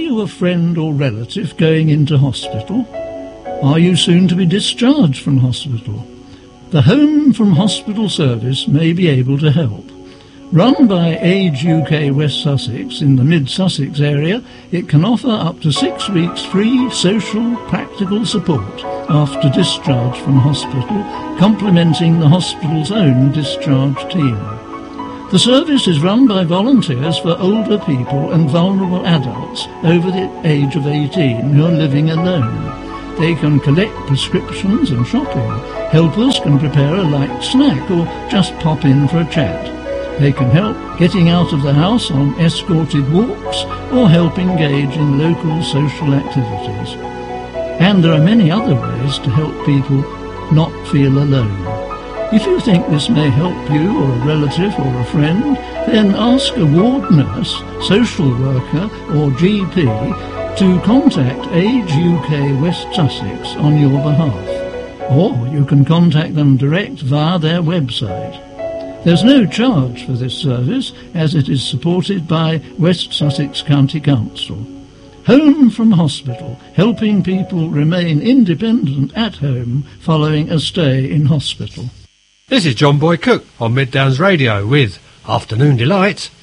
you a friend or relative going into hospital? Are you soon to be discharged from hospital? The Home from Hospital service may be able to help. Run by Age UK West Sussex in the Mid-Sussex area, it can offer up to 6 weeks free social, practical support after discharge from hospital, complementing the hospital's own discharge team. The service is run by volunteers for older people and vulnerable adults over the age of 18 who are living alone. They can collect prescriptions and shopping. Helpers can prepare a light snack or just pop in for a chat. They can help getting out of the house on escorted walks or help engage in local social activities. And there are many other ways to help people not feel alone. If you think this may help you or a relative or a friend, then ask a ward nurse, social worker or GP to contact Age UK West Sussex on your behalf. Or you can contact them direct via their website. There's no charge for this service as it is supported by West Sussex County Council. Home from Hospital, helping people remain independent at home following a stay in hospital. This is John Boy Cook on Mid Downs Radio with Afternoon Delight.